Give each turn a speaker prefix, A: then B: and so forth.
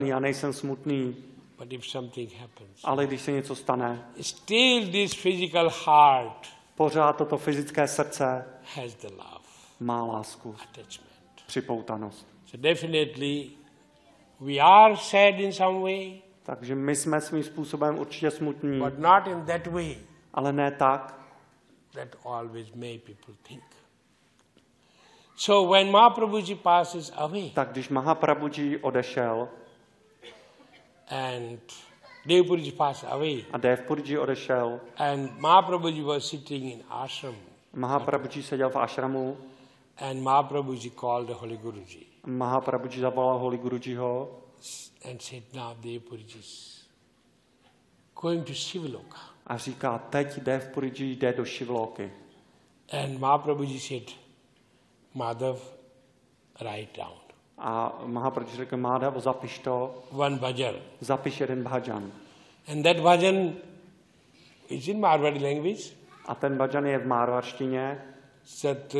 A: já nejsem smutný,
B: but if something happens,
A: ale když se něco stane,
B: still this physical heart
A: pořád toto fyzické srdce
B: has the love,
A: má lásku,
B: attachment.
A: připoutanost.
B: So definitely we are sad in some way,
A: Takže my jsme svým způsobem určitě smutní,
B: but not in that way
A: ale ne tak,
B: that always made people think. So when Mahaprabhuji passes away
A: tak když Mahaprabhuji odešel
B: and Devpuriji passed away
A: a Devpuriji odešel,
B: and Mahaprabhuji was sitting in ashram
A: Mahaprabhuji seděl v ashramu,
B: and Mahaprabhuji called the Holy Guruji
A: Mahaprabhuji zavolal Holy Gurujiho
B: and said, now Devpuriji is going to Shivaloka.
A: a říká, teď Devpuriji jde do Šivlóky.
B: And Mahaprabhuji said, Madhav, write down.
A: A Mahaprabhuji řekl, Madhav, zapiš to,
B: One bhajan.
A: zapiš jeden bhajan.
B: And that bhajan is in Marwari language.
A: A ten bhajan je v márvarštině.
B: Sat